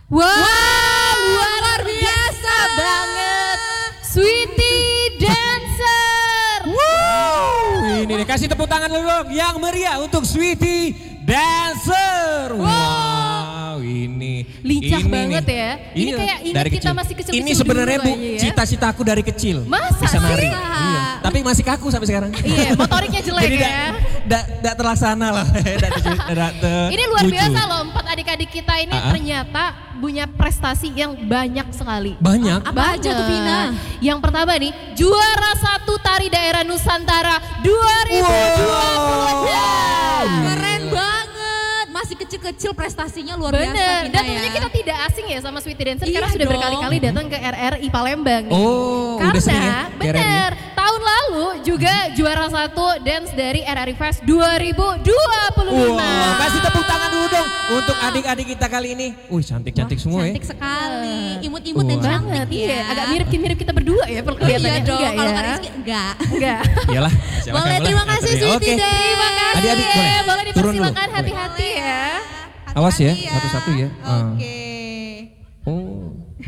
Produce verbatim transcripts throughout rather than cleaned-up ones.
Wow, wow luar, luar biasa banget. Sweetie Dancer. Wow, ini nih kasih tepuk tangan dulu dong yang meriah untuk Sweetie Dancer. Wow, wow ini lincah ini banget nih. ya. Ini iya, kayak ingat dari kita kecil. masih kecil-kecil. Ini sebenarnya Bu, ya? cita-citaku dari kecil. Masa bisa nari. sih? Iya. Tapi masih kaku sampai sekarang. Iya, motoriknya jelek. Jadi ya. Tidak terlaksana lah. Ini luar biasa loh, empat adik-adik kita ini uh-huh. ternyata punya prestasi yang banyak sekali. Banyak? Apa aja tuh Vina? Yang pertama nih, juara satu tari daerah Nusantara dua ribu dua puluh dua. Wow. Keren banget, masih kecil-kecil prestasinya luar Bener. biasa. Bener, dan tentunya ya. kita tidak asing ya sama Sweetie Dancer iya karena sudah dong. berkali-kali datang ke R R I Palembang nih. Oh, karena udah sering ya? bener, tahun lalu juga juara satu dance dari R R I Fest dua ribu dua puluh lima. Wow, kasih tepuk tangan dulu dong untuk adik-adik kita kali ini. Wih, cantik-cantik semua cantik ya. Cantik sekali, imut-imut dan wow. cantik banget, ya. Iya, agak mirip-mirip kita berdua ya Oh, kelihatannya. iya dong, enggak kalau ya? Kak Rizky enggak. Enggak. Iyalah. Boleh, terima kasih Sweetie Oke. Dance. Terima kasih. Adik-adik boleh. Boleh Turun dulu. dipersilakan hati-hati ya. Awas ya, Hati-hati satu-satu ya. Oke. Oh.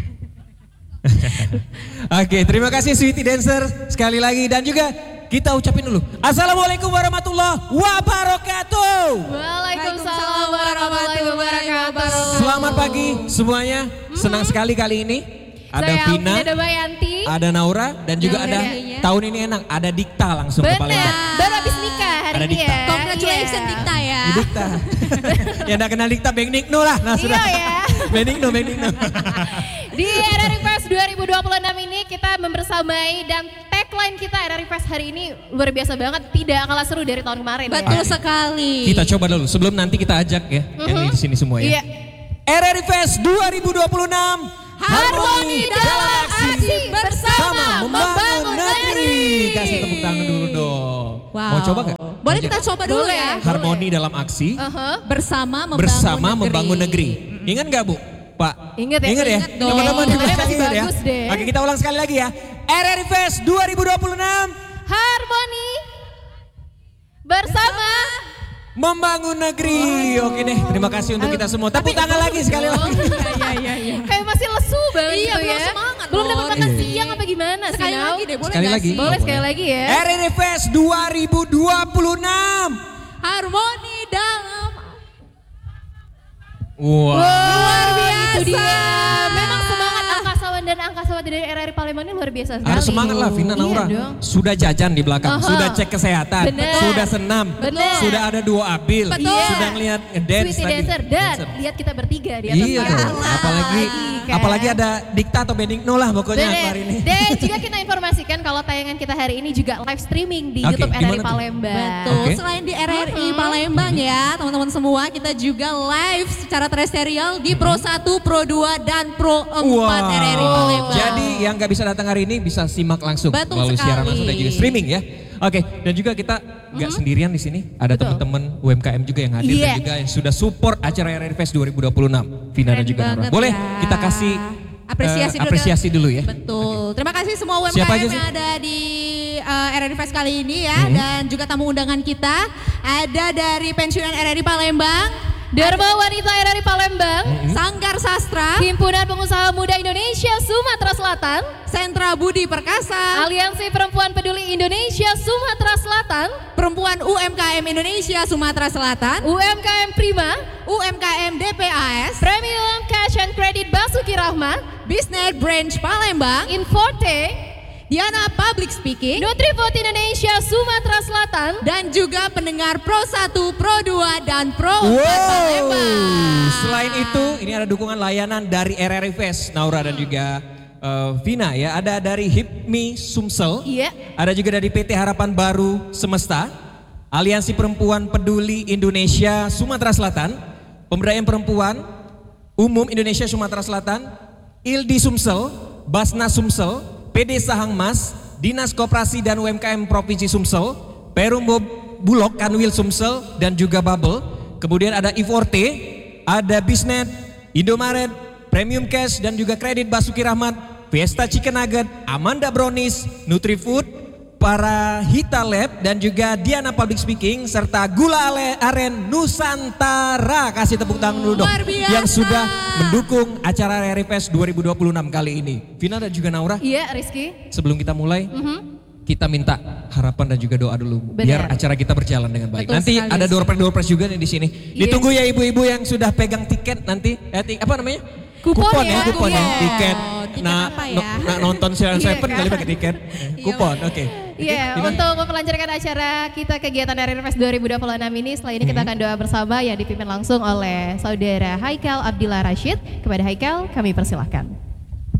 Oke, terima kasih Sweetie Dancer sekali lagi dan juga kita ucapin dulu. Assalamualaikum warahmatullahi wabarakatuh. Waalaikumsalam warahmatullahi wabarakatuh. Selamat pagi semuanya. Senang sekali kali ini. Ada Saya Vina, ada Bayanti, ada Naura dan juga Naura, ada iya. tahun ini enak ada Dikta langsung ke bener, Palembang. baru habis nikah hari Ada ini Dikta. ya. Congratulations Iya. Dikta ya. Ini Dikta. Yang enggak kenal Dikta Beng Nikno lah. Nah, Iya sudah. ya. Beng Nikno, Beng Nikno. Di R R I Fest dua ribu dua puluh enam ini kita membersamai dan tagline kita R R I Fest hari ini luar biasa banget, tidak kalah seru dari tahun kemarin. Betul ya. sekali. Kita coba dulu sebelum nanti kita ajak ya Mhm. yang di sini semua ya. Iya. R R I Fest dua ribu dua puluh enam Harmoni dalam aksi bersama membangun negeri. Kasih tepuk tangan dulu dong. Wow. Mau coba gak? Boleh kita coba dulu Boleh. ya. Harmoni dalam aksi Uh-huh. Bersama membangun bersama negeri. membangun negeri. Ingat gak Bu? Pak? Ingat ya? Ingat ya? Ingat dong. Teman-teman di Namanya belakang masih ingat ya? bagus deh. Oke, kita ulang sekali lagi ya. R R I Fest dua ribu dua puluh enam Harmoni bersama membangun negeri. Oke deh, terima kasih untuk kita semua. Tepuk tangan lagi sekali lagi. Iya, iya, iya. Kayak masih lesu banget Iya, gitu belum ya. semangat, Belum dapat Lord. makan Iya. siang apa gimana sih, Sekali Nau? lagi deh, boleh Sekali gak lagi. sih? Boleh Oh, sekali boleh. lagi ya. R R I Fest dua ribu dua puluh enam. Harmoni dalam. Wow. Luar biasa. Itu dia. Memang semangat angkasawan dan angkasawan dari R R I Palembang ini luar biasa sekali. Harus semangat lah Vina Naura. Iya dong. Sudah jajan di belakang, Aha. sudah cek kesehatan, Bener. sudah senam, Bener. sudah ada dua abil, Betul. sudah ngeliat dance Sweetie lagi. Dancer dan Dancer. lihat kita bertiga di atas Iya panggung. dong, apalagi kan? apalagi ada Dikta atau Benigno lah pokoknya Bener. hari ini. Dan juga kita informasikan kalau tayangan kita hari ini juga live streaming di Oke, YouTube R R I gimana tuh? Palembang. Betul, Oke. selain di R R I Mhm. Palembang ya teman-teman semua, kita juga live secara terestrial di Pro satu, Pro dua, dan Pro empat R R I Palembang. Jadi yang nggak bisa datang hari ini bisa simak langsung Betul melalui siaran sekali. langsung dan juga streaming ya. Oke, dan juga kita nggak sendirian di sini, ada Betul. teman-teman U M K M juga yang hadir Iya. dan juga yang sudah support acara R R I Fest dua ribu dua puluh enam. Vina dan Keren juga Nora. banget Boleh ya. kita kasih Apresiasi eh, dulu apresiasi dulu ya. Betul. Terima kasih semua U M K M Siapa aja sih? yang ada di uh, R R I Fest kali ini ya, Mhm. dan juga tamu undangan kita ada dari pensiunan R R I Palembang, Dharma Wanita R R I Palembang, Sanggar Sastra, Himpunan Pengusaha Muda Indonesia Sumatera Selatan, Sentra Budi Perkasa, Aliansi Perempuan Peduli Indonesia Sumatera Selatan, Perempuan U M K M Indonesia Sumatera Selatan, U M K M Prima, U M K M D P A S, Premium Cash and Credit Basuki Rahmat, Business Branch Palembang, Inforte, Diana Public Speaking, Nutrifood Indonesia Sumatera Selatan, dan juga pendengar Pro satu, Pro dua, dan Pro Wow. empat Palembang. Selain itu, ini ada dukungan layanan dari R R I Fest, Naura dan juga eh, Vina ya. Ada dari HIPMI Sumsel, iya, ada juga dari P T Harapan Baru Semesta, Aliansi Perempuan Peduli Indonesia Sumatera Selatan, Pemberdayaan Perempuan Umum Indonesia Sumatera Selatan, I L D I Sumsel, Basnas Sumsel, P D Sahangmas, Dinas Koperasi dan U M K M Provinsi Sumsel, Perum Bulog Kanwil Sumsel dan juga Bubble. Kemudian ada Iforte, ada Bisnet, Indomaret, Premium Cash dan juga Kredit Basuki Rahmat, Fiesta Chicken Nugget, Amanda Brownies, Nutrifood, para Hita Lab dan juga Diana Public Speaking serta Gula Ale Aren Nusantara. Kasih tepuk tangan dulu dong. Luar biasa. Yang sudah mendukung acara R R I Fest dua ribu dua puluh enam kali ini. Vina dan juga Naura. Iya Rizky. Sebelum kita mulai, Mhm. kita minta harapan dan juga doa dulu Benar. biar acara kita berjalan dengan baik. Betul Nanti sekali. ada door prize door prize juga nih di sini. Yes. Ditunggu ya ibu-ibu yang sudah pegang tiket nanti. Eh, ti- apa namanya? Kupon ya, ya, kupon ya, kupon. tiket. Tiket Nah, apa ya? no- nah, nonton Silent Iya Seven kan? kali pakai tiket. Kupon, oke. Iya, Oke, Vina? untuk melancarkan acara kita kegiatan R R I Fest dua ribu dua puluh enam ini, setelah ini kita akan doa bersama yang dipimpin langsung oleh saudara Haikal Abdillah Rashid. Kepada Haikal, kami persilahkan.